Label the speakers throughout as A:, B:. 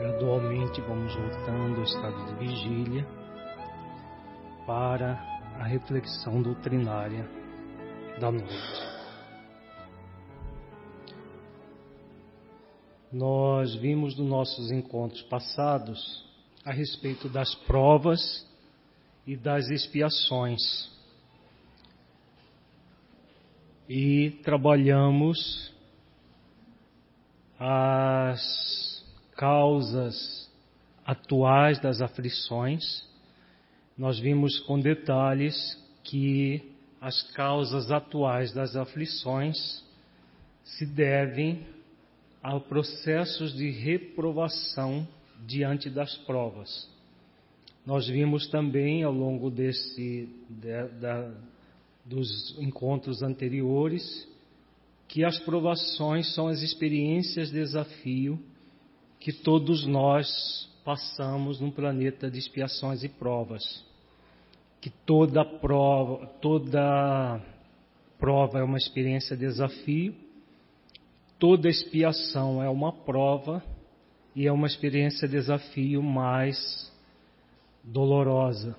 A: Gradualmente vamos voltando ao estado de vigília para a reflexão doutrinária da noite. Nós vimos nos nossos encontros passados a respeito das provas e das expiações. E trabalhamos as causas atuais das aflições. Nós vimos com detalhes que as causas atuais das aflições se devem a processos de reprovação diante das provas. Nós vimos também ao longo dos encontros anteriores que as provações são as experiências de desafio que todos nós passamos num planeta de expiações e provas. Que toda prova é uma experiência de desafio, toda expiação é uma prova e é uma experiência de desafio mais dolorosa.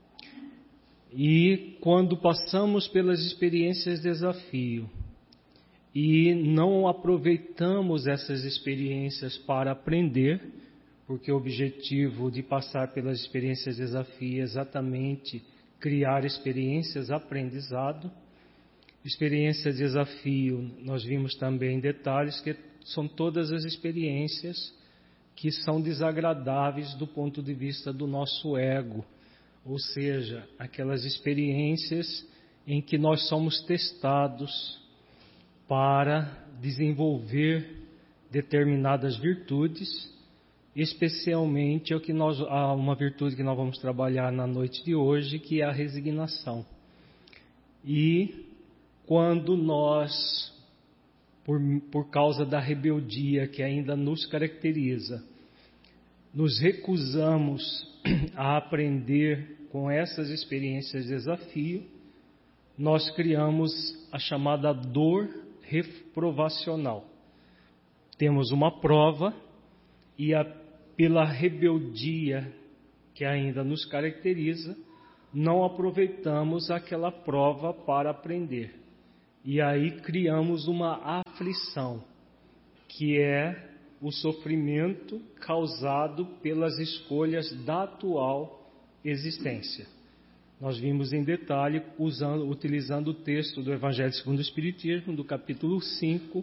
A: E quando passamos pelas experiências de desafio e não aproveitamos essas experiências para aprender, porque o objetivo de passar pelas experiências de desafio é exatamente criar experiências de aprendizado. Experiência de desafio, nós vimos também detalhes que são todas as experiências que são desagradáveis do ponto de vista do nosso ego, ou seja, aquelas experiências em que nós somos testados para desenvolver determinadas virtudes, especialmente uma virtude que nós vamos trabalhar na noite de hoje, que é a resignação. E quando nós, por causa da rebeldia que ainda nos caracteriza, nos recusamos a aprender com essas experiências de desafio, nós criamos a chamada dor reprovacional. Temos uma prova e pela rebeldia que ainda nos caracteriza, não aproveitamos aquela prova para aprender. E aí criamos uma aflição, que é o sofrimento causado pelas escolhas da atual existência. Nós vimos em detalhe, utilizando o texto do Evangelho segundo o Espiritismo, do capítulo 5,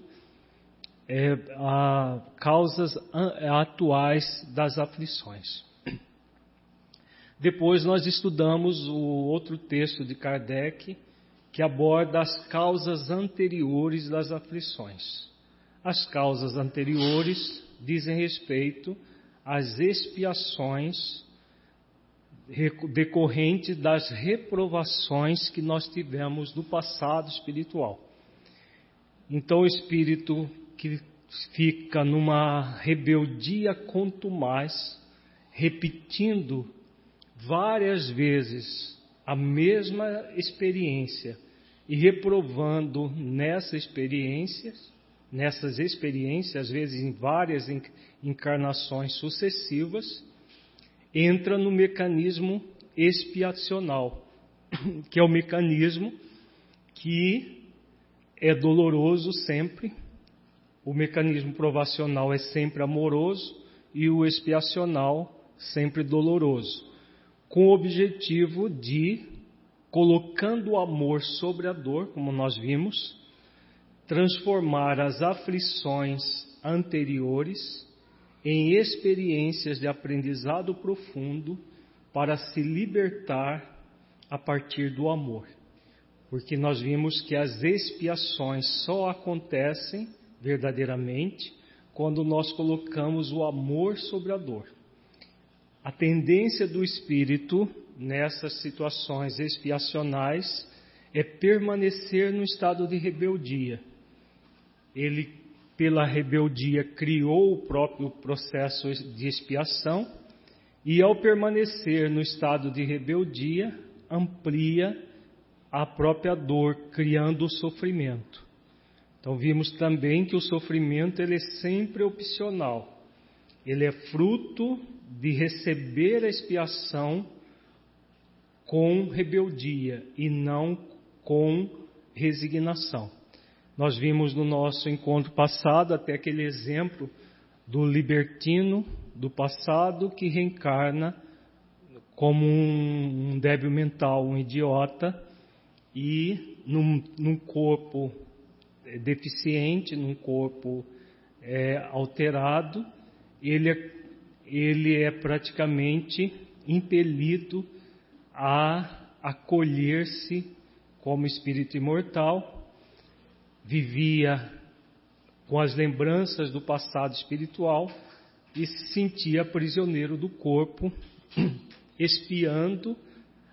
A: causas atuais das aflições. Depois nós estudamos o outro texto de Kardec, que aborda as causas anteriores das aflições. As causas anteriores dizem respeito às expiações decorrentes das reprovações que nós tivemos no passado espiritual. Então o espírito que fica numa rebeldia contumaz, repetindo várias vezes a mesma experiência e reprovando nessas experiências, às vezes em várias encarnações sucessivas, entra no mecanismo expiacional, que é o mecanismo que é doloroso sempre. O mecanismo provacional é sempre amoroso e o expiacional sempre doloroso, com o objetivo de, colocando o amor sobre a dor, como nós vimos, transformar as aflições anteriores em experiências de aprendizado profundo para se libertar a partir do amor. Porque nós vimos que as expiações só acontecem verdadeiramente quando nós colocamos o amor sobre a dor. A tendência do espírito nessas situações expiacionais é permanecer no estado de rebeldia. Ele, pela rebeldia, criou o próprio processo de expiação e, ao permanecer no estado de rebeldia, amplia a própria dor, criando o sofrimento. Então vimos também que o sofrimento ele é sempre opcional. ele é fruto de receber a expiação com rebeldia e não com resignação. Nós vimos no nosso encontro passado até aquele exemplo do libertino do passado que reencarna como um débil mental, um idiota, e num corpo deficiente, num corpo alterado, ele é praticamente impelido a acolher-se como espírito imortal, vivia com as lembranças do passado espiritual e se sentia prisioneiro do corpo, espiando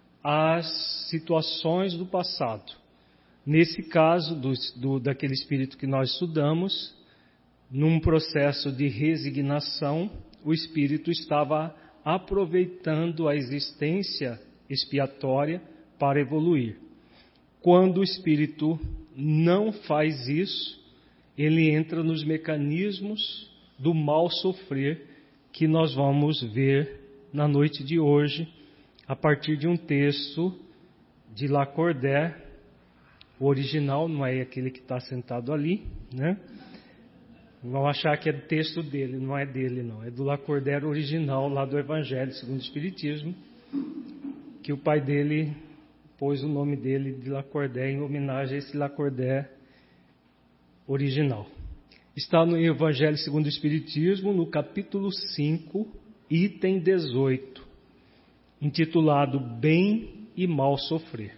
A: as situações do passado. Nesse caso, daquele espírito que nós estudamos, num processo de resignação, o espírito estava aproveitando a existência expiatória para evoluir. Quando o espírito não faz isso, ele entra nos mecanismos do mal sofrer que nós vamos ver na noite de hoje, a partir de um texto de Lacordaire, o original, não é aquele que está sentado ali, né? Vão achar que é texto dele, não é dele não, é do Lacordaire original, lá do Evangelho segundo o Espiritismo, que o pai dele pôs o nome dele de Lacordaire em homenagem a esse Lacordaire original. Está no Evangelho segundo o Espiritismo, no capítulo 5, item 18, intitulado Bem e Mal Sofrer.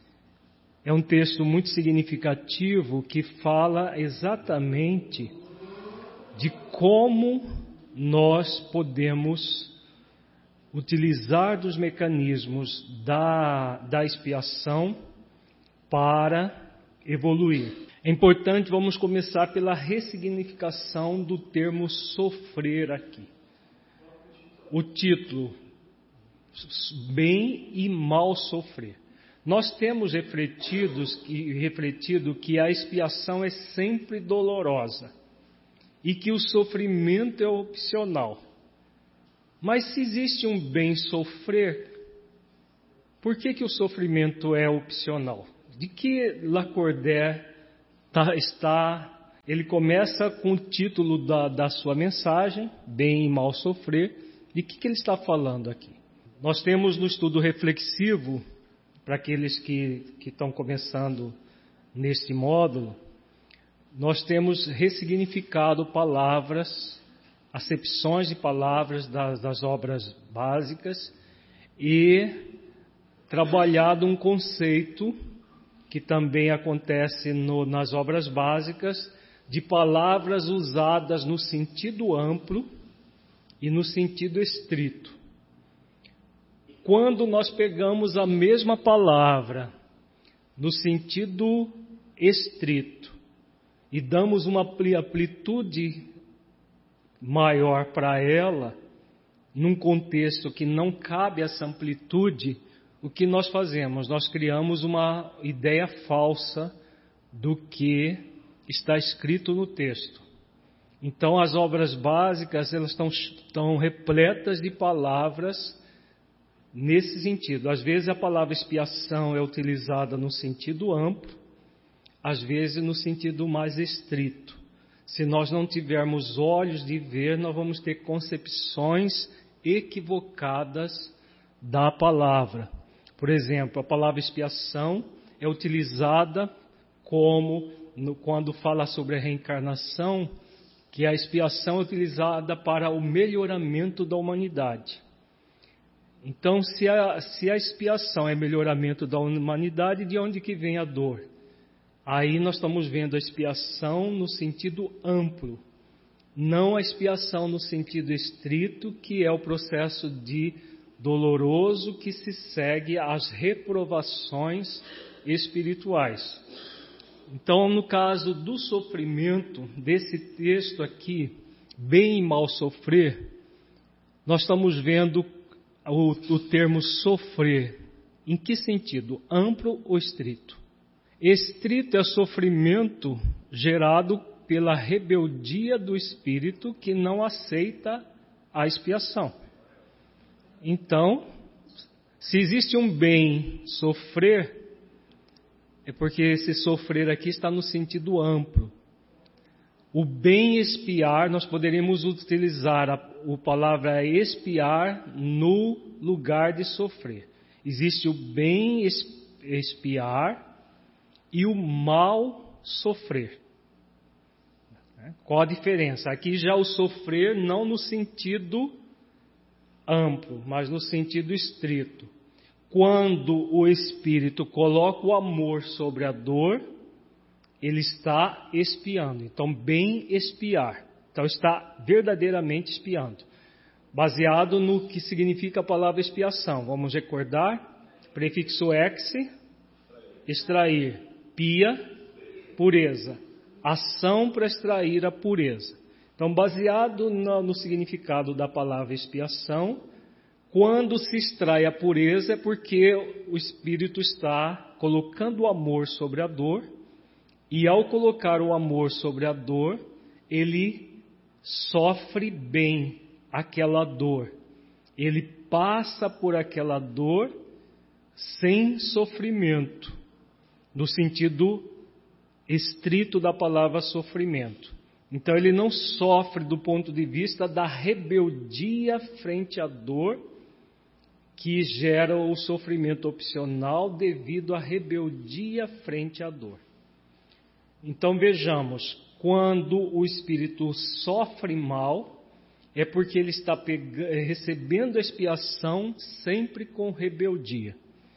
A: É um texto muito significativo que fala exatamente de como nós podemos utilizar dos mecanismos da expiação para evoluir. É importante, vamos começar pela ressignificação do termo sofrer aqui. O título, Bem e Mal Sofrer. Nós temos refletido que a expiação é sempre dolorosa e que o sofrimento é opcional. Mas se existe um bem sofrer, por que o sofrimento é opcional? De que Lacordaire está... Ele começa com o título da sua mensagem, Bem e Mal Sofrer. De que ele está falando aqui? Nós temos no estudo reflexivo, para aqueles que estão começando neste módulo, nós temos ressignificado palavras, acepções de palavras das obras básicas e trabalhado um conceito que também acontece nas obras básicas de palavras usadas no sentido amplo e no sentido estrito. Quando nós pegamos a mesma palavra no sentido estrito e damos uma amplitude maior para ela, num contexto que não cabe essa amplitude, o que nós fazemos? Nós criamos uma ideia falsa do que está escrito no texto. Então, as obras básicas elas estão repletas de palavras nesse sentido. Às vezes a palavra expiação é utilizada no sentido amplo, às vezes no sentido mais estrito. Se nós não tivermos olhos de ver, nós vamos ter concepções equivocadas da palavra. Por exemplo, a palavra expiação é utilizada quando fala sobre a reencarnação, que a expiação é utilizada para o melhoramento da humanidade. Então, se a expiação é melhoramento da humanidade, de onde que vem a dor? Aí nós estamos vendo a expiação no sentido amplo, não a expiação no sentido estrito, que é o processo doloroso que se segue às reprovações espirituais. Então, no caso do sofrimento, desse texto aqui, Bem e Mal Sofrer, nós estamos vendo o termo sofrer, em que sentido? Amplo ou estrito? Estrito é sofrimento gerado pela rebeldia do espírito que não aceita a expiação. Então, se existe um bem sofrer, é porque esse sofrer aqui está no sentido amplo. O bem expiar, nós poderíamos utilizar a palavra expiar no lugar de sofrer. Existe o bem expiar e o mal sofrer. Qual a diferença? Aqui já o sofrer não no sentido amplo, mas no sentido estrito. Quando o Espírito coloca o amor sobre a dor, ele está expiando. Então, bem expiar. Então, está verdadeiramente expiando. Baseado no que significa a palavra expiação. Vamos recordar? Prefixo ex, extrair. Pia, pureza. Ação para extrair a pureza. Então, baseado no significado da palavra expiação, quando se extrai a pureza é porque o Espírito está colocando o amor sobre a dor, e ao colocar o amor sobre a dor, ele sofre bem aquela dor. Ele passa por aquela dor sem sofrimento, no sentido estrito da palavra sofrimento. Então ele não sofre do ponto de vista da rebeldia frente à dor, que gera o sofrimento opcional devido à rebeldia frente à dor. Então vejamos, quando o espírito sofre mal, é porque ele está recebendo a expiação sempre com rebeldia.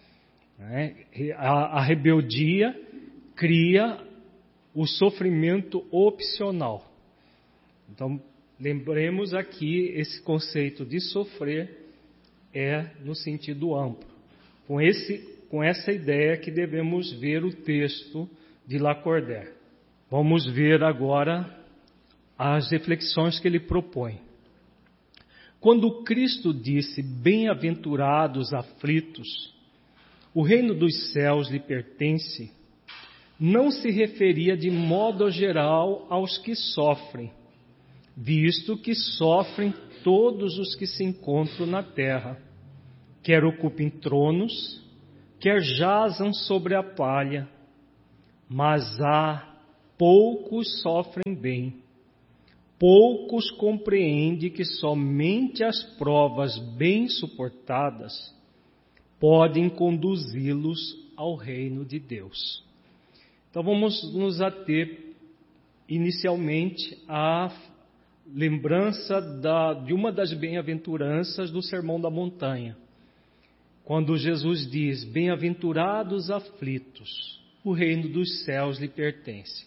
A: A rebeldia cria o sofrimento opcional. Então, lembremos aqui esse conceito de sofrer é no sentido amplo. Com essa ideia que devemos ver o texto de Lacordaire. Vamos ver agora as reflexões que ele propõe. Quando Cristo disse, bem-aventurados aflitos, o reino dos céus lhe pertence, não se referia de modo geral aos que sofrem, visto que sofrem todos os que se encontram na terra, quer ocupem tronos, quer jazam sobre a palha, mas poucos sofrem bem, poucos compreendem que somente as provas bem suportadas podem conduzi-los ao reino de Deus. Então vamos nos ater inicialmente à lembrança de uma das bem-aventuranças do Sermão da Montanha, quando Jesus diz, bem-aventurados aflitos, o reino dos céus lhes pertence.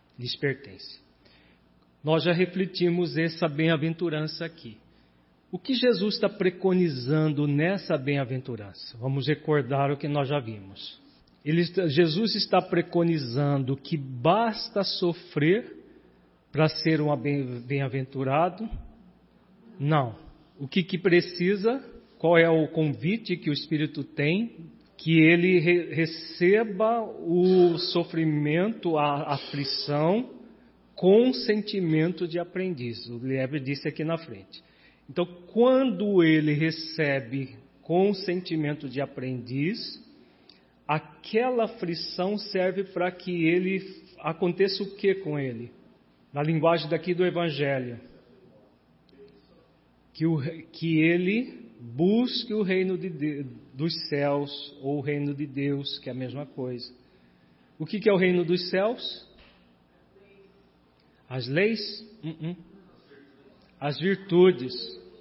A: Nós já refletimos essa bem-aventurança aqui. O que Jesus está preconizando nessa bem-aventurança? Vamos recordar o que nós já vimos. Jesus está preconizando que basta sofrer para ser um bem-aventurado? Não. O que precisa? Qual é o convite que o Espírito tem? Que ele receba o sofrimento, a aflição, com sentimento de aprendiz. O Lieber disse aqui na frente. Então, quando ele recebe com sentimento de aprendiz, aquela aflição serve para que ele aconteça o que com ele? Na linguagem daqui do Evangelho. Que ele busque o reino dos céus, ou o reino de Deus, que é a mesma coisa. O que é o reino dos céus? As leis? As virtudes.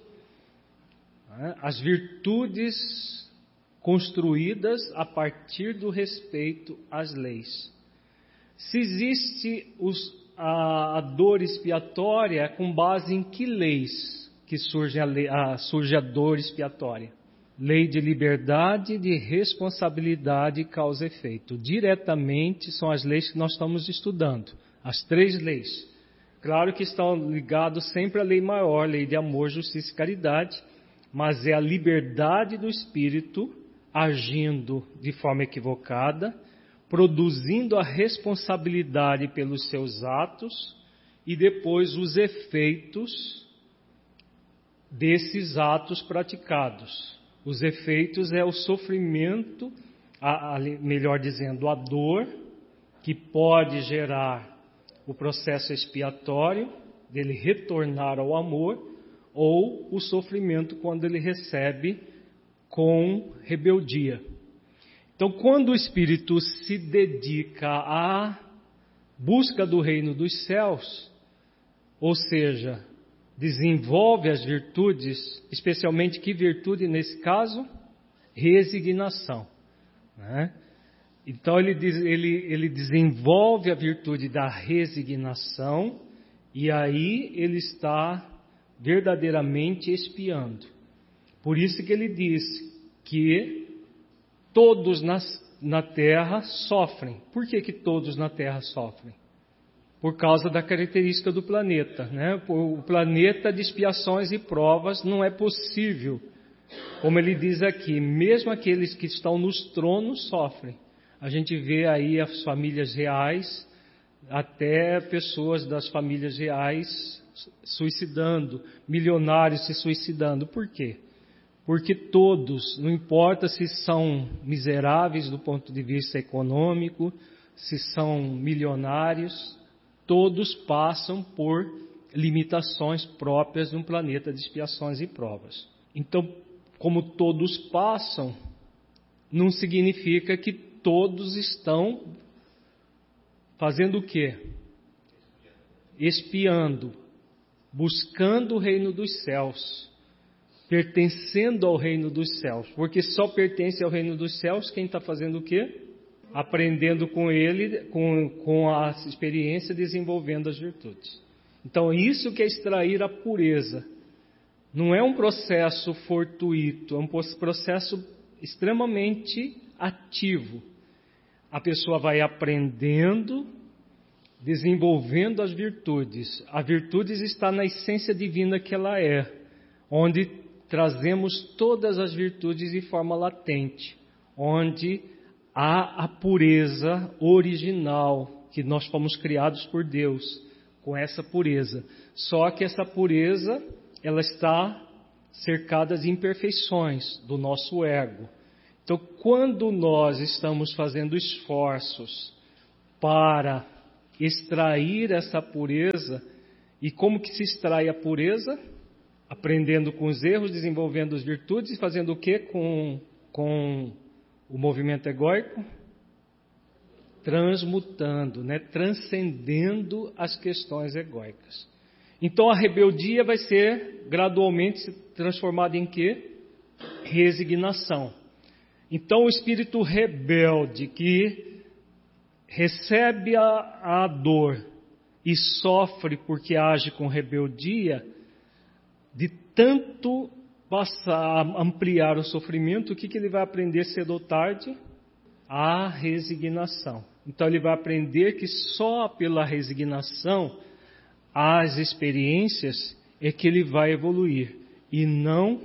A: As virtudes construídas a partir do respeito às leis. Se existe a dor expiatória, é com base em que leis que surge a dor expiatória? Lei de liberdade, de responsabilidade e causa e efeito. Diretamente são as leis que nós estamos estudando, as 3 leis. Claro que estão ligados sempre à lei maior, lei de amor, justiça e caridade, mas é a liberdade do espírito agindo de forma equivocada, produzindo a responsabilidade pelos seus atos e depois os efeitos desses atos praticados. Os efeitos é o sofrimento, melhor dizendo, a dor, que pode gerar o processo expiatório, dele retornar ao amor, ou o sofrimento quando ele recebe com rebeldia. Então, quando o espírito se dedica à busca do reino dos céus, ou seja, desenvolve as virtudes, especialmente que virtude nesse caso? Resignação, né? Então ele desenvolve a virtude da resignação e aí ele está verdadeiramente expiando. Por isso que ele diz que todos na terra sofrem. Por que todos na terra sofrem? Por causa da característica do planeta, né? O planeta de expiações e provas não é possível. Como ele diz aqui, mesmo aqueles que estão nos tronos sofrem. A gente vê aí as famílias reais, até pessoas das famílias reais suicidando, milionários se suicidando. Por quê? Porque todos, não importa se são miseráveis do ponto de vista econômico, se são milionários, todos passam por limitações próprias de um planeta de expiações e provas. Então, como todos passam, não significa que todos estão fazendo o quê? Expiando, buscando o reino dos céus, pertencendo ao reino dos céus. Porque só pertence ao reino dos céus quem está fazendo o quê? Aprendendo com ele, com a experiência, desenvolvendo as virtudes. Então, isso que é extrair a pureza. Não é um processo fortuito, é um processo extremamente ativo. A pessoa vai aprendendo, desenvolvendo as virtudes. A virtudes está na essência divina que ela é, onde trazemos todas as virtudes de forma latente, onde há a pureza original, que nós fomos criados por Deus, com essa pureza. Só que essa pureza, ela está cercada de imperfeições do nosso ego. Então, quando nós estamos fazendo esforços para extrair essa pureza, e como que se extrai a pureza? Aprendendo com os erros, desenvolvendo as virtudes e fazendo o quê com o movimento egóico? Transmutando, né? Transcendendo as questões egóicas. Então a rebeldia vai ser gradualmente transformada em quê? Resignação. Então o espírito rebelde que recebe a dor e sofre porque age com rebeldia, de tanto passar a ampliar o sofrimento, o que ele vai aprender cedo ou tarde? A resignação. Então ele vai aprender que só pela resignação, as experiências, é que ele vai evoluir, e não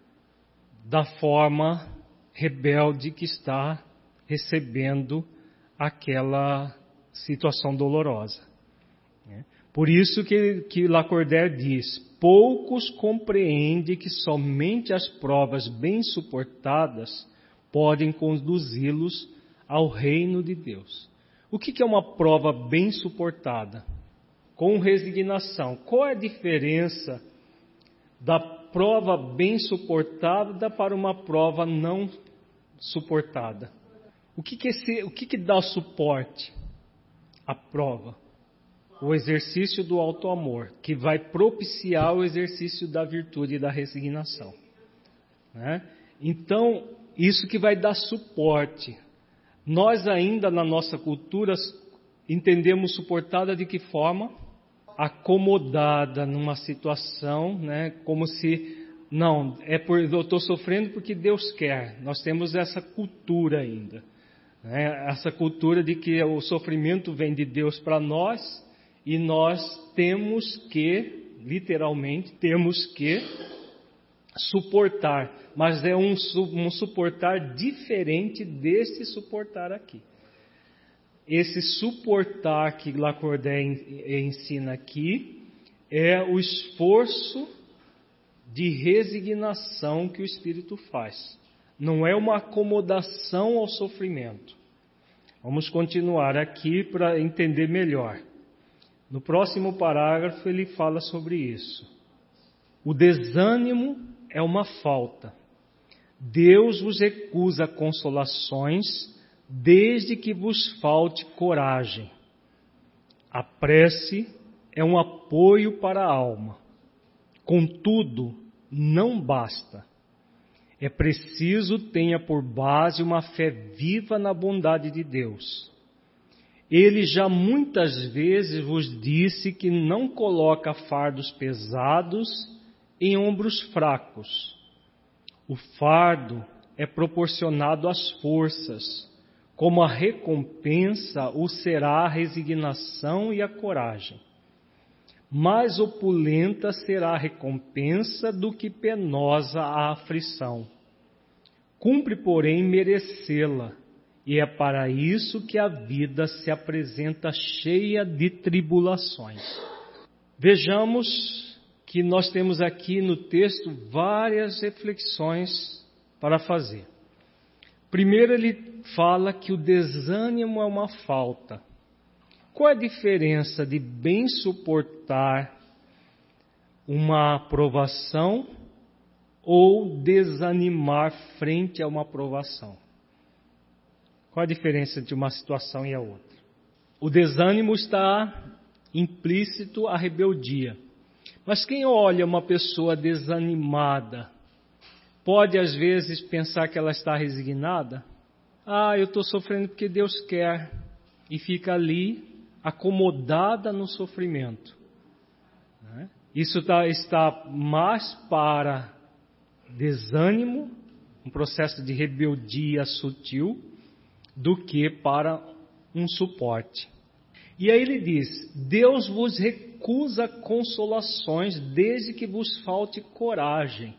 A: da forma rebelde que está recebendo aquela situação dolorosa. Por isso que Lacordaire diz: poucos compreendem que somente as provas bem suportadas podem conduzi-los ao reino de Deus. O que é uma prova bem suportada? Com resignação. Qual é a diferença da prova bem suportada para uma prova não suportada? O que dá suporte à prova? O exercício do auto-amor, que vai propiciar o exercício da virtude e da resignação, né? Então, isso que vai dar suporte. Nós ainda na nossa cultura entendemos suportada de que forma? Acomodada numa situação, né? Como se, não, eu estou sofrendo porque Deus quer. Nós temos essa cultura ainda, né? Essa cultura de que o sofrimento vem de Deus para nós e nós temos que, literalmente, temos que suportar. Mas é um suportar diferente desse suportar aqui. Esse suportar que Lacordaire ensina aqui é o esforço de resignação que o Espírito faz. Não é uma acomodação ao sofrimento. Vamos continuar aqui para entender melhor. No próximo parágrafo ele fala sobre isso. O desânimo é uma falta. Deus vos recusa consolações desde que vos falte coragem. A prece é um apoio para a alma. Contudo, não basta. É preciso tenha por base uma fé viva na bondade de Deus. Ele já muitas vezes vos disse que não coloca fardos pesados em ombros fracos. O fardo é proporcionado às forças, como a recompensa o será a resignação e a coragem. Mais opulenta será a recompensa do que penosa a aflição. Cumpre, porém, merecê-la, e é para isso que a vida se apresenta cheia de tribulações. Vejamos que nós temos aqui no texto várias reflexões para fazer. Primeiro ele fala que o desânimo é uma falta. Qual é a diferença de bem suportar uma aprovação ou desanimar frente a uma aprovação? Qual a diferença entre uma situação e a outra? O desânimo está implícito à rebeldia. Mas quem olha uma pessoa desanimada, pode às vezes pensar que ela está resignada? Eu estou sofrendo porque Deus quer. E fica ali acomodada no sofrimento. Isso está mais para desânimo, um processo de rebeldia sutil, do que para um suporte. E aí ele diz: Deus vos recusa consolações desde que vos falte coragem.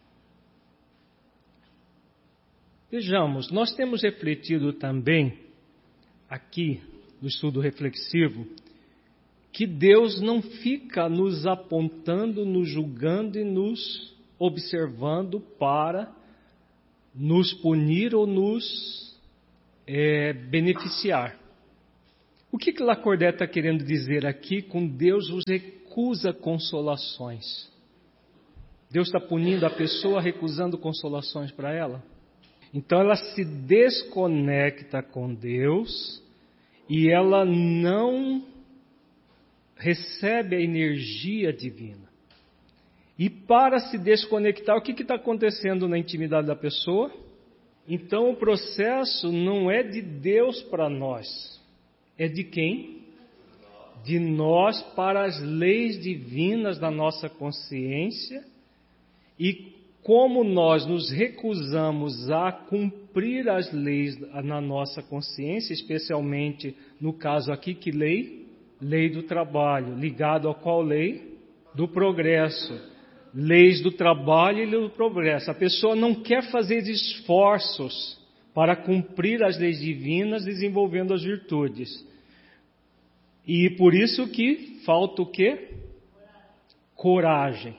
A: Vejamos, nós temos refletido também aqui no estudo reflexivo que Deus não fica nos apontando, nos julgando e nos observando para nos punir ou nos beneficiar. O que Lacordaire está querendo dizer aqui com Deus vos recusa consolações? Deus está punindo a pessoa, recusando consolações para ela? Então ela se desconecta com Deus e ela não recebe a energia divina. E para se desconectar, o que está acontecendo na intimidade da pessoa? Então o processo não é de Deus para nós. É de quem? De nós para as leis divinas da nossa consciência. E como nós nos recusamos a cumprir as leis na nossa consciência, especialmente no caso aqui, que lei? Lei do trabalho. Ligado a qual lei? Do progresso. Leis do trabalho e do progresso. A pessoa não quer fazer esforços para cumprir as leis divinas, desenvolvendo as virtudes. E por isso que falta o quê? Coragem.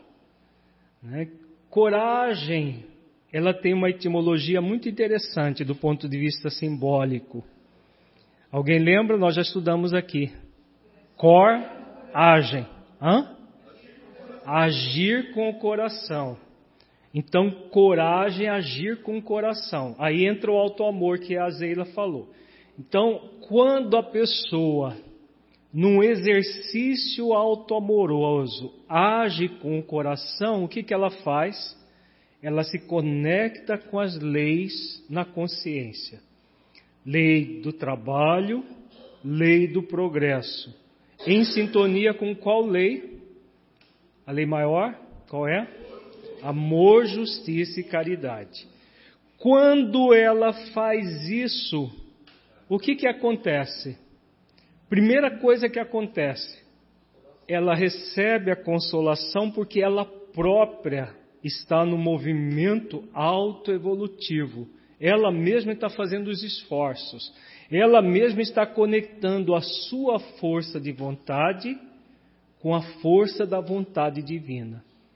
A: Coragem, ela tem uma etimologia muito interessante do ponto de vista simbólico. Alguém lembra? Nós já estudamos aqui. Cor-agem. Agir com o coração. Então, coragem é agir com o coração. Aí entra o auto-amor que a Zeila falou. Então, quando a pessoa, num exercício auto-amoroso, age com o coração, o que ela faz? Ela se conecta com as leis na consciência. Lei do trabalho, lei do progresso. Em sintonia com qual lei? A lei maior, qual é? Amor, justiça e caridade. Quando ela faz isso, o que acontece? Primeira coisa que acontece, ela recebe a consolação porque ela própria está no movimento autoevolutivo. Ela mesma está fazendo os esforços. Ela mesma está conectando a sua força de vontade com a força da vontade divina.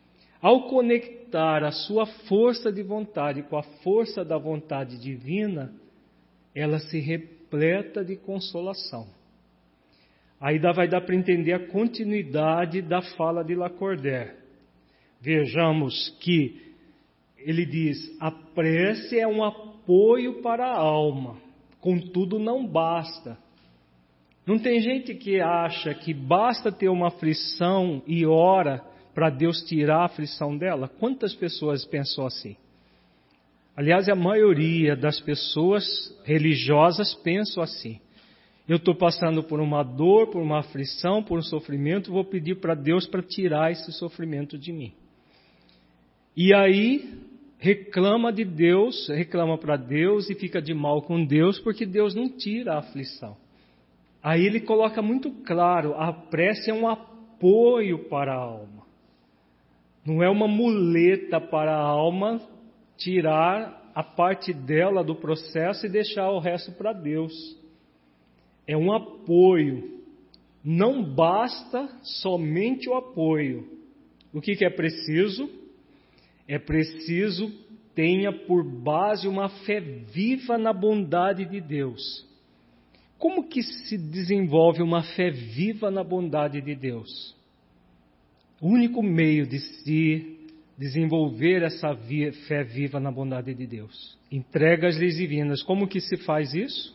A: ao conectar a sua força de vontade com a força da vontade divina, ela se repleta de consolação. Aí vai dar para entender a continuidade da fala de Lacordaire. Vejamos que ele diz: a prece é um apoio para a alma, contudo não basta. Não tem gente que acha que basta ter uma aflição e ora para Deus tirar a aflição dela? Quantas pessoas pensam assim? Aliás, a maioria das pessoas religiosas pensam assim. Eu estou passando por uma dor, por uma aflição, por um sofrimento, vou pedir para Deus para tirar esse sofrimento de mim. E aí reclama de Deus, reclama para Deus e fica de mal com Deus porque Deus não tira a aflição. Aí ele coloca muito claro, a prece é um apoio para a alma. Não é uma muleta para a alma tirar a parte dela do processo e deixar o resto para Deus. É um apoio. Não basta somente o apoio. O que é preciso? É preciso tenha por base uma fé viva na bondade de Deus. Como que se desenvolve uma fé viva na bondade de Deus? O único meio de se desenvolver essa fé viva na bondade de Deus. Entrega as leis divinas. Como que se faz isso?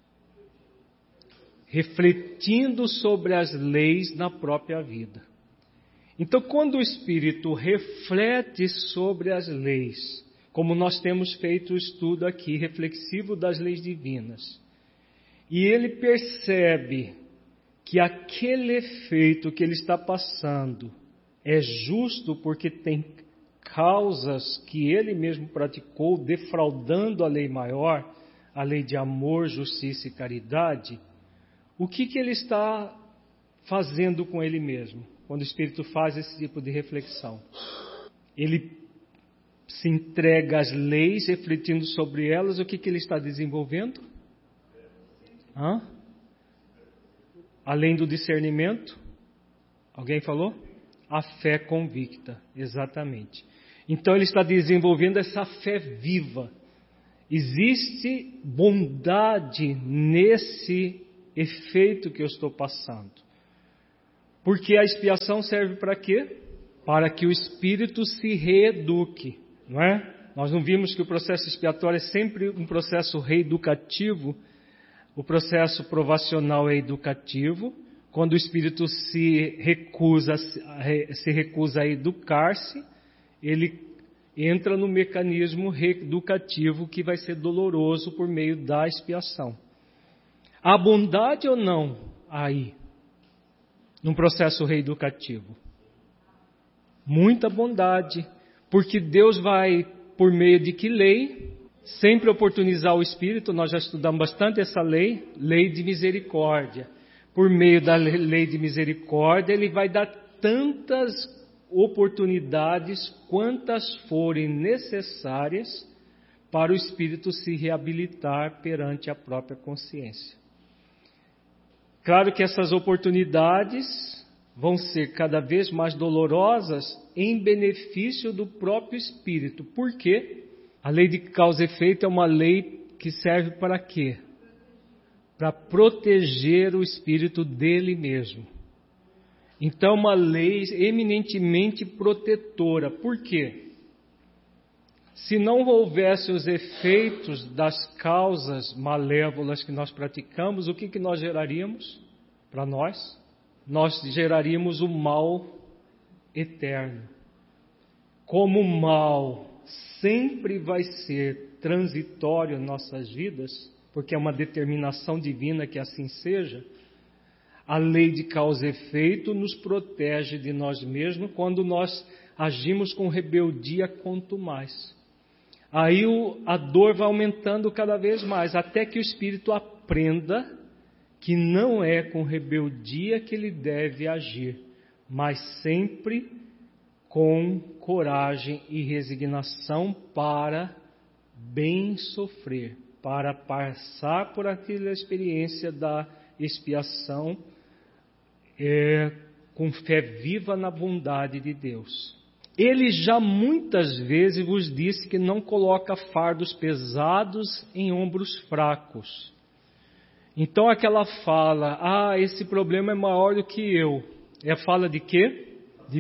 A: Refletindo sobre as leis na própria vida. Então, quando o Espírito reflete sobre as leis, como nós temos feito o estudo aqui, reflexivo das leis divinas, e ele percebe que aquele efeito que ele está passando é justo porque tem causas que ele mesmo praticou, defraudando a lei maior, a lei de amor, justiça e caridade, o que ele está fazendo com ele mesmo, quando o Espírito faz esse tipo de reflexão? Ele se entrega às leis, refletindo sobre elas, o que ele está desenvolvendo? Além do discernimento? Alguém falou? A fé convicta, exatamente. Então ele está desenvolvendo essa fé viva. Existe bondade nesse efeito que eu estou passando. Porque a expiação serve para quê? Para que o espírito se reeduque, não é? Nós não vimos que o processo expiatório é sempre um processo reeducativo. O processo provacional é educativo. Quando o espírito se recusa a educar-se, ele entra no mecanismo reeducativo que vai ser doloroso por meio da expiação. Há bondade ou não aí, num processo reeducativo? Muita bondade, porque Deus vai, por meio de que lei? Sempre oportunizar o espírito. Nós já estudamos bastante essa lei de misericórdia. Por meio da lei de misericórdia, ele vai dar tantas oportunidades quantas forem necessárias para o espírito se reabilitar perante a própria consciência. Claro que essas oportunidades vão ser cada vez mais dolorosas em benefício do próprio espírito. Por quê? A lei de causa e efeito é uma lei que serve para quê? Para proteger o espírito dele mesmo. Então, uma lei eminentemente protetora. Por quê? Se não houvesse os efeitos das causas malévolas que nós praticamos, o que nós geraríamos para nós? Nós geraríamos o mal eterno. Como o mal sempre vai ser transitório em nossas vidas, porque é uma determinação divina que assim seja, a lei de causa e efeito nos protege de nós mesmos quando nós agimos com rebeldia quanto mais. Aí a dor vai aumentando cada vez mais, até que o espírito aprenda que não é com rebeldia que ele deve agir, mas sempre com coragem e resignação para bem sofrer, para passar por aquela experiência da expiação com fé viva na bondade de Deus. Ele já muitas vezes vos disse que não coloca fardos pesados em ombros fracos. Então aquela fala, esse problema é maior do que eu. É a fala de quê? De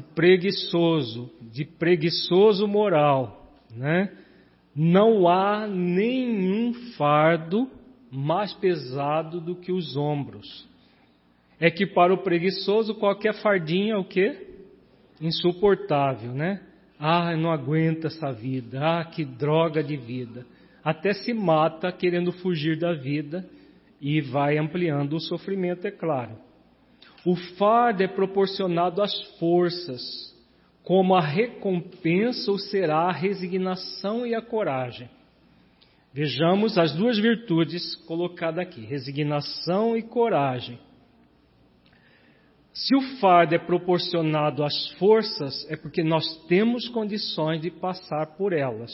A: preguiçoso moral, né? Não há nenhum fardo mais pesado do que os ombros. É que para o preguiçoso qualquer fardinho é o quê? Insuportável, né? Eu não aguento essa vida. Que droga de vida. Até se mata querendo fugir da vida e vai ampliando o sofrimento, é claro. O fardo é proporcionado às forças, como a recompensa o será a resignação e a coragem. Vejamos as duas virtudes colocadas aqui, resignação e coragem. Se o fardo é proporcionado às forças, é porque nós temos condições de passar por elas.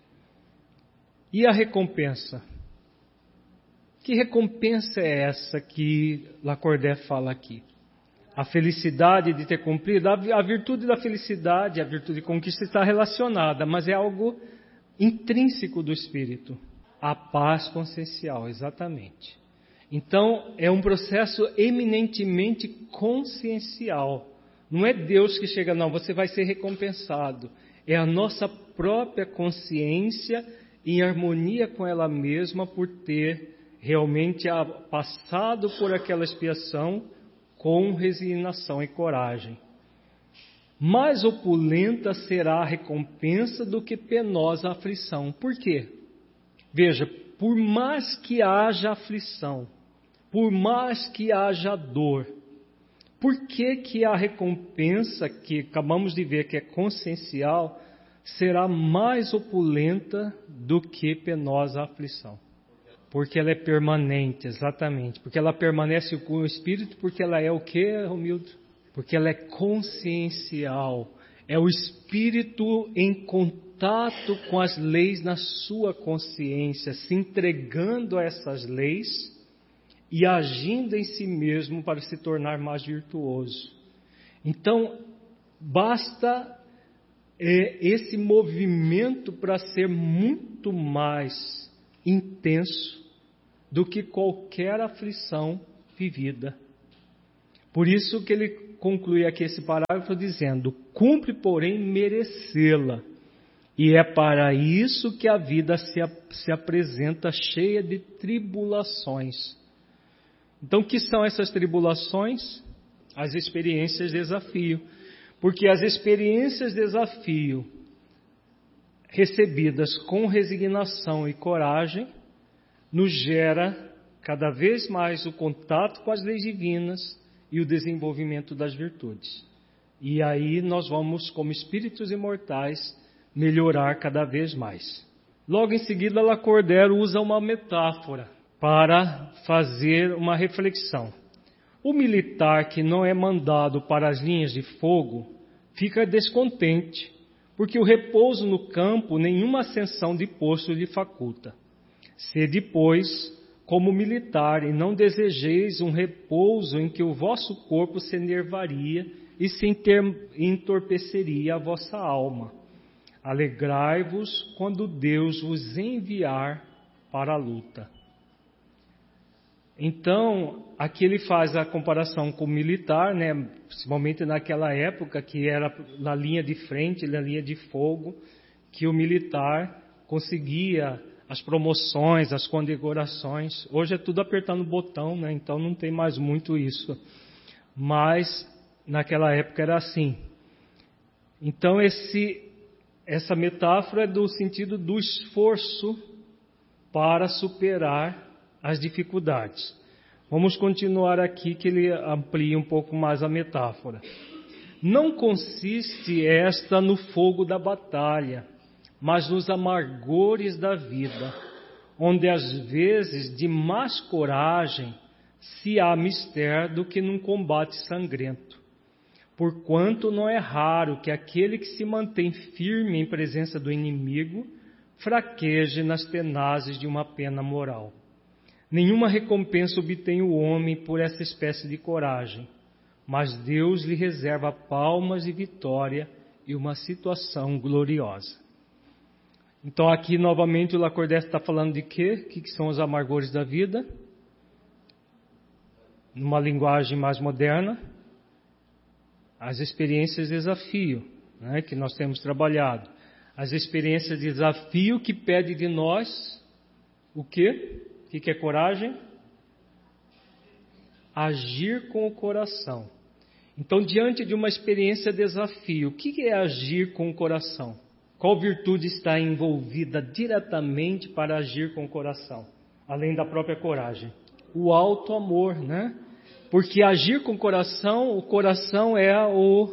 A: E a recompensa? Que recompensa é essa que Lacordaire fala aqui? A felicidade de ter cumprido, a virtude da felicidade, a virtude de conquista está relacionada, mas é algo intrínseco do espírito. A paz consciencial, exatamente. Então, é um processo eminentemente consciencial. Não é Deus que chega, não, você vai ser recompensado. É a nossa própria consciência em harmonia com ela mesma por ter realmente passado por aquela expiação com resignação e coragem. Mais opulenta será a recompensa do que penosa a aflição. Por quê? Veja, por mais que haja aflição, por mais que haja dor, por que a recompensa que acabamos de ver que é consciencial será mais opulenta do que penosa a aflição? Porque ela é permanente, exatamente. Porque ela permanece com o Espírito, porque ela é o quê, Romildo? Porque ela é consciencial. É o Espírito em contato com as leis na sua consciência, se entregando a essas leis e agindo em si mesmo para se tornar mais virtuoso. Então, basta esse movimento para ser muito mais intenso do que qualquer aflição vivida. Por isso que ele conclui aqui esse parágrafo dizendo: cumpre, porém, merecê-la. E é para isso que a vida se apresenta cheia de tribulações. Então, o que são essas tribulações? As experiências de desafio. Porque as experiências de desafio recebidas com resignação e coragem nos gera cada vez mais o contato com as leis divinas e o desenvolvimento das virtudes. E aí nós vamos, como espíritos imortais, melhorar cada vez mais. Logo em seguida, Lacordaire usa uma metáfora para fazer uma reflexão. O militar que não é mandado para as linhas de fogo fica descontente, porque o repouso no campo nenhuma ascensão de posto lhe faculta. Sede, pois, como militar, e não desejeis um repouso em que o vosso corpo se enervaria e se entorpeceria a vossa alma. Alegrai-vos quando Deus vos enviar para a luta. Então, aqui ele faz a comparação com o militar, né? Principalmente naquela época que era na linha de frente, na linha de fogo, que o militar conseguia as promoções, as condecorações. Hoje é tudo apertando o botão, né? Então não tem mais muito isso. Mas naquela época era assim. Então essa metáfora é do sentido do esforço para superar as dificuldades. Vamos continuar aqui que ele amplia um pouco mais a metáfora. Não consiste esta no fogo da batalha, mas nos amargores da vida, onde às vezes de mais coragem se há mister do que num combate sangrento. Porquanto não é raro que aquele que se mantém firme em presença do inimigo fraqueje nas tenazes de uma pena moral. Nenhuma recompensa obtém o homem por essa espécie de coragem, mas Deus lhe reserva palmas de vitória e uma situação gloriosa. Então aqui novamente o Lacordaire está falando de quê? O que são os amargores da vida? Numa linguagem mais moderna, as experiências de desafio, né, que nós temos trabalhado. As experiências de desafio que pede de nós o quê? O que é coragem? Agir com o coração. Então, diante de uma experiência de desafio, o que é agir com o coração? Qual virtude está envolvida diretamente para agir com o coração, além da própria coragem? O alto amor, né? Porque agir com o coração é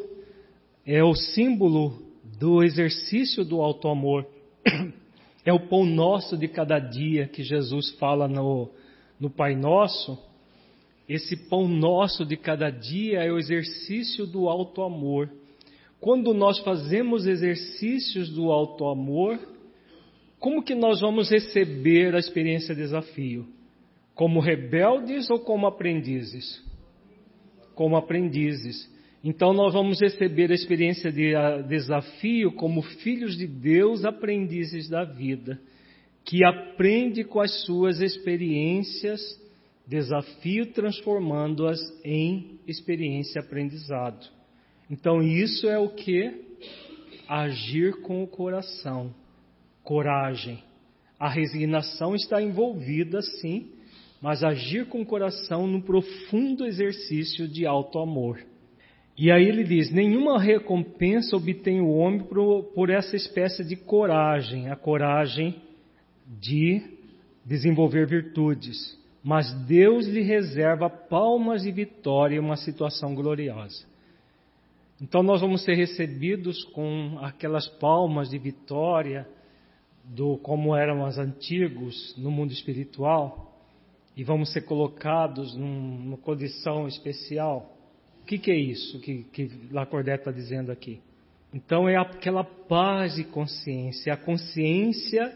A: o símbolo do exercício do alto amor. É o pão nosso de cada dia que Jesus fala no Pai Nosso. Esse pão nosso de cada dia é o exercício do alto amor. Quando nós fazemos exercícios do alto amor, como que nós vamos receber a experiência de desafio? Como rebeldes ou como aprendizes? Como aprendizes. Então nós vamos receber a experiência de desafio como filhos de Deus, aprendizes da vida, que aprende com as suas experiências, desafio transformando-as em experiência aprendizado. Então isso é o que? Agir com o coração, coragem. A resignação está envolvida, sim, mas agir com o coração no profundo exercício de alto amor. E aí ele diz, nenhuma recompensa obtém o homem por essa espécie de coragem, a coragem de desenvolver virtudes. Mas Deus lhe reserva palmas de vitória e uma situação gloriosa. Então nós vamos ser recebidos com aquelas palmas de vitória, como eram as antigos no mundo espiritual, e vamos ser colocados numa condição especial. O que é isso que Lacordaire está dizendo aqui? Então é aquela paz de consciência, a consciência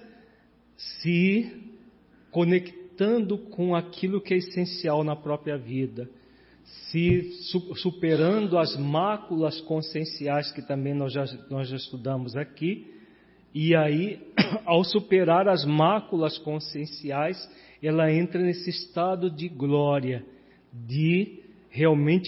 A: se conectando com aquilo que é essencial na própria vida, se superando as máculas conscienciais que também nós já estudamos aqui, e aí, ao superar as máculas conscienciais, ela entra nesse estado de glória, de realmente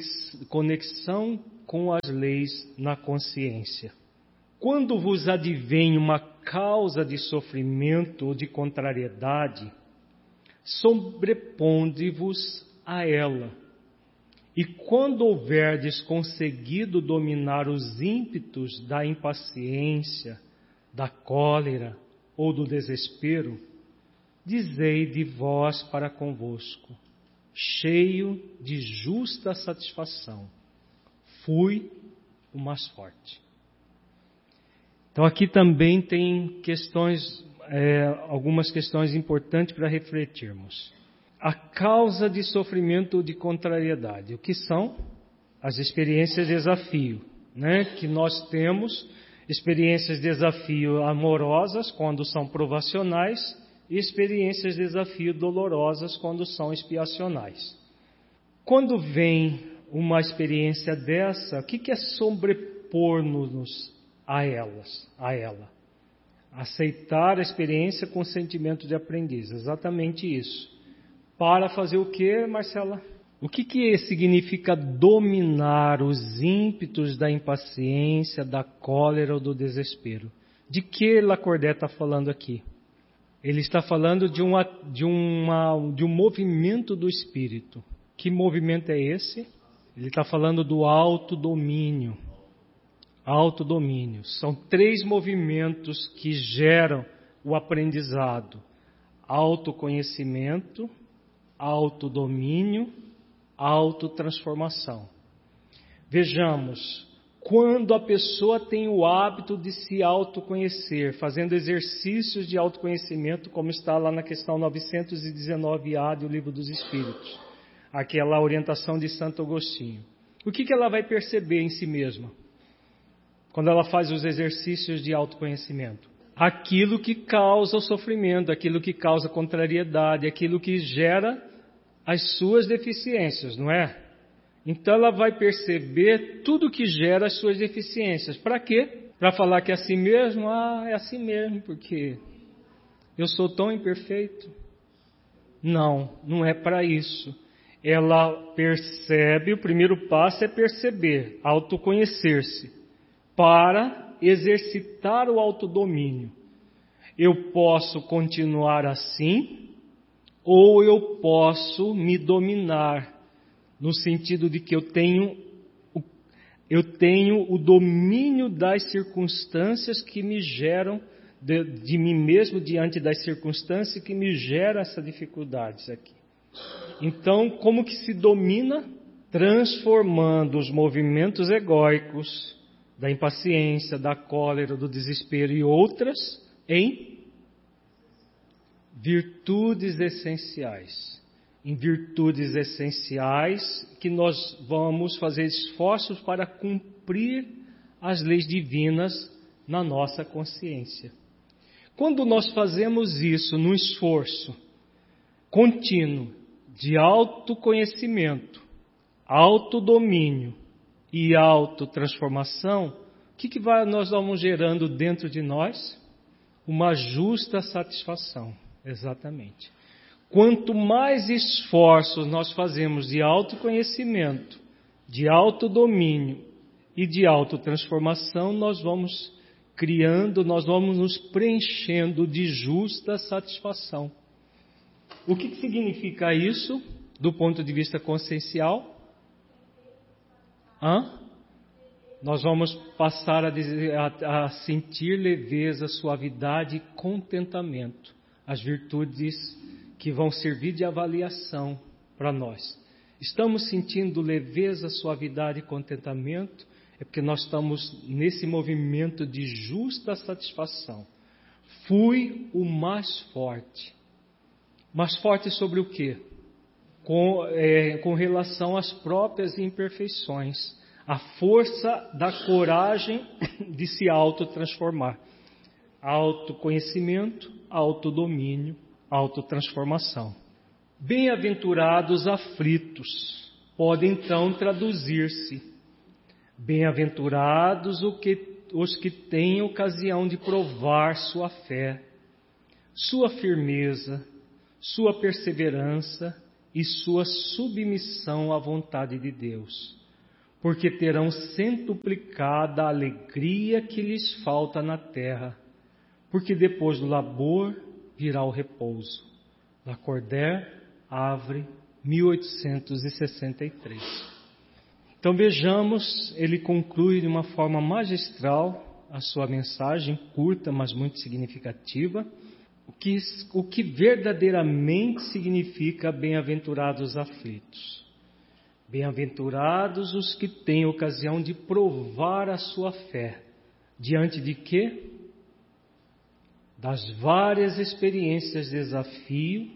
A: conexão com as leis na consciência. Quando vos advém uma causa de sofrimento ou de contrariedade, sobreponde-vos a ela. E quando houverdes conseguido dominar os ímpetos da impaciência, da cólera ou do desespero, dizei de vós para convosco, cheio de justa satisfação, fui o mais forte. Então aqui também tem algumas questões importantes para refletirmos. A causa de sofrimento ou de contrariedade. O que são? As experiências de desafio, né? Que nós temos experiências de desafio amorosas quando são provacionais e experiências de desafio dolorosas quando são expiacionais. Quando vem uma experiência dessa, o que é sobrepor-nos a ela? Aceitar a experiência com sentimento de aprendiz, exatamente isso. Para fazer o que, Marcela? O que significa dominar os ímpetos da impaciência, da cólera ou do desespero? De que Lacordaire está falando aqui? Ele está falando de um movimento do espírito. Que movimento é esse? Ele está falando do autodomínio. Autodomínio. São 3 movimentos que geram o aprendizado: autoconhecimento, autodomínio, autotransformação. Vejamos, quando a pessoa tem o hábito de se autoconhecer, fazendo exercícios de autoconhecimento, como está lá na questão 919A do Livro dos Espíritos, aquela orientação de Santo Agostinho, o que ela vai perceber em si mesma? Quando ela faz os exercícios de autoconhecimento? Aquilo que causa o sofrimento, aquilo que causa contrariedade, aquilo que gera as suas deficiências, não é? Então ela vai perceber tudo que gera as suas deficiências. Para quê? Para falar que é assim mesmo? É assim mesmo, porque eu sou tão imperfeito. Não, não é para isso. Ela percebe, o primeiro passo é perceber, autoconhecer-se, para exercitar o autodomínio. Eu posso continuar assim, ou eu posso me dominar, no sentido de que eu tenho o domínio das circunstâncias que me geram, de mim mesmo diante das circunstâncias que me geram essas dificuldades aqui. Então, como que se domina? Transformando os movimentos egóicos, da impaciência, da cólera, do desespero e outras, em virtudes essenciais. Em virtudes essenciais que nós vamos fazer esforços para cumprir as leis divinas na nossa consciência. Quando nós fazemos isso num esforço contínuo de autoconhecimento, autodomínio e autotransformação, o que nós vamos gerando dentro de nós? Uma justa satisfação, exatamente. Quanto mais esforços nós fazemos de autoconhecimento, de autodomínio e de autotransformação, nós vamos criando, nós vamos nos preenchendo de justa satisfação. O que significa isso do ponto de vista consciencial? Nós vamos passar a sentir leveza, suavidade e contentamento, as virtudes que vão servir de avaliação para nós. Estamos sentindo leveza, suavidade e contentamento, é porque nós estamos nesse movimento de justa satisfação. Fui o mais forte. Mais forte sobre o quê? Com relação às próprias imperfeições. A força da coragem de se autotransformar. Autoconhecimento, autodomínio, autotransformação. Bem-aventurados aflitos, podem então traduzir-se: bem-aventurados os que têm ocasião de provar sua fé, sua firmeza, sua perseverança e sua submissão à vontade de Deus, porque terão centuplicada a alegria que lhes falta na terra, porque depois do labor virá o repouso. Lacordaire, Havre, 1863. Então vejamos, ele conclui de uma forma magistral a sua mensagem, curta, mas muito significativa, o que verdadeiramente significa bem-aventurados os aflitos. Bem-aventurados os que têm ocasião de provar a sua fé. Diante de quê? Das várias experiências de desafio,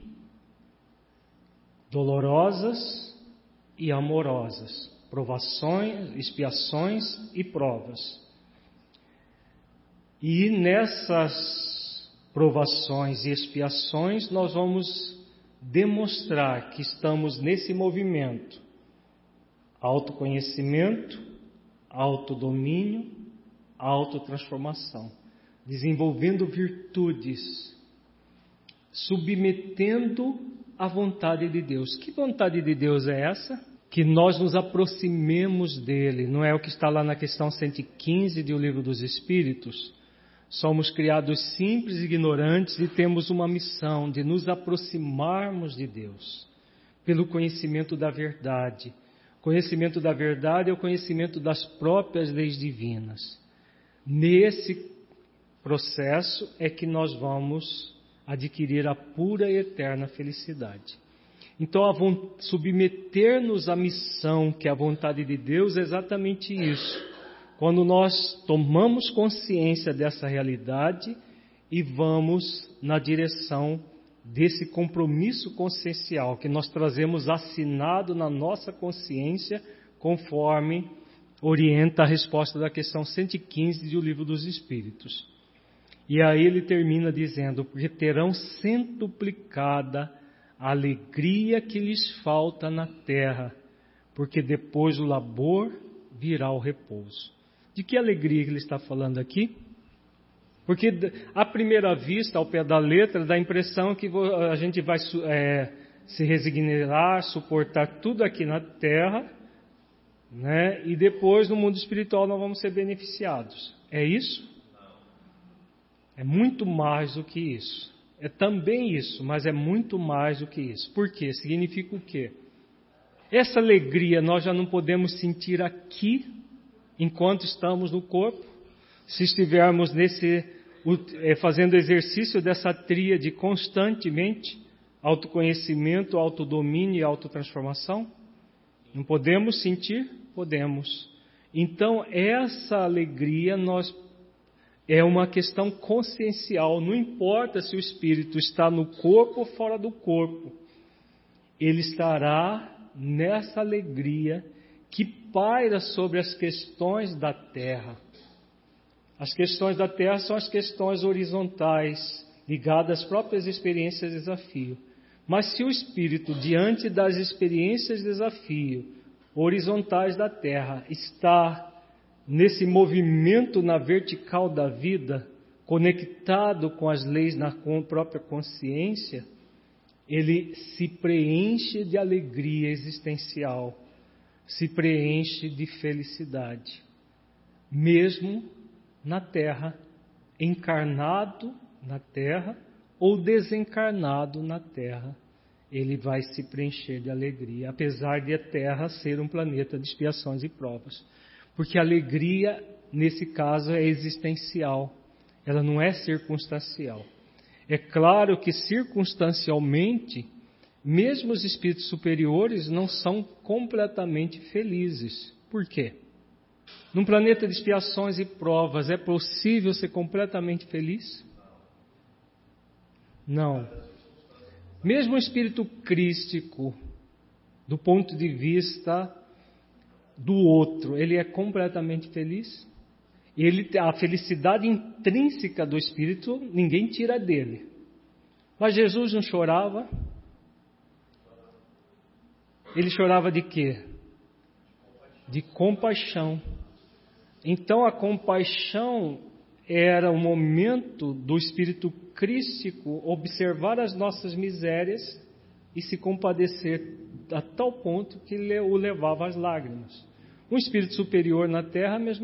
A: dolorosas e amorosas, provações, expiações e provas. E nessas provações e expiações nós vamos demonstrar que estamos nesse movimento: autoconhecimento, autodomínio, autotransformação, desenvolvendo virtudes, submetendo à vontade de Deus. Que vontade de Deus é essa? Que nós nos aproximemos dele. Não é o que está lá na questão 115 do Livro dos Espíritos? Somos criados simples e ignorantes e temos uma missão de nos aproximarmos de Deus pelo conhecimento da verdade. Conhecimento da verdade é o conhecimento das próprias leis divinas. Nesse processo é que nós vamos adquirir a pura e eterna felicidade. Então, submeter-nos à missão, que é a vontade de Deus, é exatamente isso. Quando nós tomamos consciência dessa realidade e vamos na direção desse compromisso consciencial que nós trazemos assinado na nossa consciência, conforme orienta a resposta da questão 115 do Livro dos Espíritos. E aí ele termina dizendo: porque terão centuplicada a alegria que lhes falta na terra, porque depois do labor virá o repouso. De que alegria que ele está falando aqui? Porque, à primeira vista, ao pé da letra, dá a impressão que a gente vai se resignar, suportar tudo aqui na terra, né? E depois, no mundo espiritual, nós vamos ser beneficiados. É isso? É muito mais do que isso. É também isso, mas é muito mais do que isso. Por quê? Significa o quê? Essa alegria nós já não podemos sentir aqui, enquanto estamos no corpo. Se estivermos fazendo exercício dessa tríade constantemente, autoconhecimento, autodomínio e autotransformação, não podemos sentir? Podemos. Então, essa alegria é uma questão consciencial. Não importa se o espírito está no corpo ou fora do corpo. Ele estará nessa alegria que paira sobre as questões da terra. As questões da terra são as questões horizontais, ligadas às próprias experiências de desafio. Mas se o espírito, diante das experiências de desafio horizontais da terra, está nesse movimento na vertical da vida, conectado com as leis na própria consciência, ele se preenche de alegria existencial, se preenche de felicidade, mesmo na terra, encarnado na terra ou desencarnado na terra, ele vai se preencher de alegria, apesar de a Terra ser um planeta de expiações e provas. Porque a alegria, nesse caso, é existencial, ela não é circunstancial. É claro que circunstancialmente, mesmo os espíritos superiores não são completamente felizes. Por quê? Num planeta de expiações e provas, é possível ser completamente feliz? Não. Mesmo o espírito crístico, do ponto de vista do outro, ele é completamente feliz? A felicidade intrínseca do espírito, ninguém tira dele. Mas Jesus não chorava? Ele chorava de quê? De compaixão. Então a compaixão era o momento do espírito crístico observar as nossas misérias e se compadecer a tal ponto que o levava às lágrimas. Um espírito superior na terra, mesmo